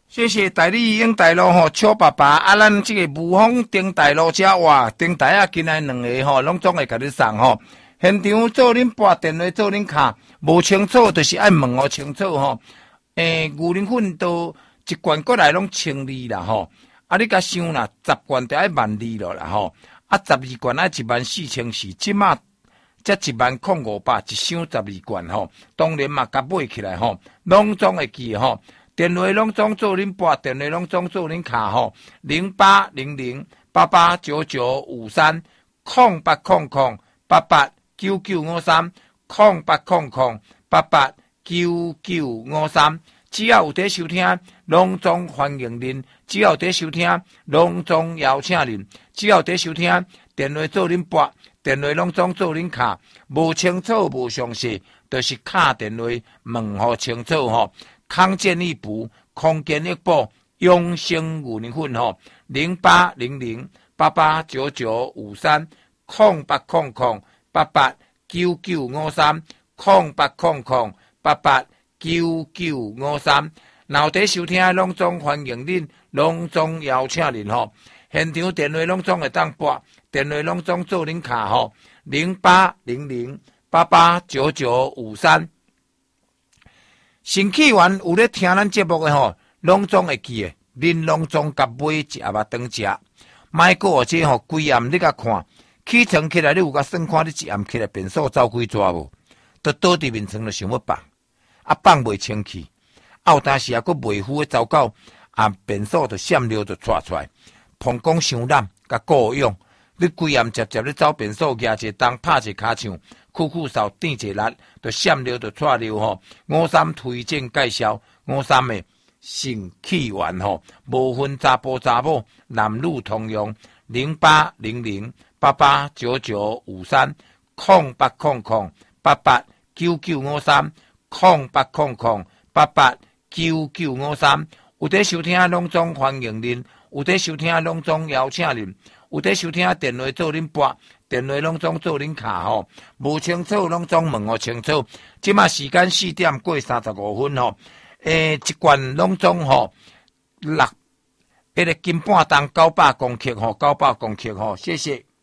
谢谢台里永大路吼，邱爸爸啊，咱这个无风顶大路车哇，顶台啊，今来两个吼，拢总会甲你送吼。现场做恁拨电话做恁卡，无清楚就是爱问哦清楚吼。牛奶粉都一罐过来拢1,200啦吼，啊你甲想啦，10罐就爱12000咯啦吼，啊12罐爱14400，即马才10500，一箱12罐吼，当然嘛甲买起来吼，拢总会记吼。电话拢总做恁拨，电话拢总做恁卡吼，0800889953，0800889953，只要有在收听，拢总欢迎恁；只要有在收听，拢总邀请恁；只要有在收听，电话做恁拨，电话拢总做恁卡，无清楚无详细，就是敲电话问好清楚吼。康健一补，康健一补，永生牛奶粉吼，0800889953，0800889953，然后在收听拢总欢迎恁，拢总邀请恁吼。现场电话拢总会当拨，电话拢总做恁卡吼，0800889953。新起源有咧听咱节目的吼，拢总会记的，恁拢总甲买一盒肉汤食，莫过这吼规暗你甲看，起床起来你有甲算看你一暗起来便所走几逝无？都倒伫面床就想要放，啊放袂清气，有当时啊佫袂赴的走到啊便所就闪尿就窜出来，膀胱伤烂甲过用，你规暗接接你走便所，举一个裆拍一个骹枪。酷酷扫垫一个力，就闪尿就窜尿吼。53推荐介绍53的性起源吼，无分查甫查某，男女通用。0800889953，0800889953，有在收听拢总欢迎恁，有在收听拢总邀请恁，有在收听电话做恁拨。电话拢总做恁卡吼，无清楚拢总问我清楚。即马时间4点过35分吼，一罐拢总吼迄个金半重900公克吼，900公克吼，谢谢。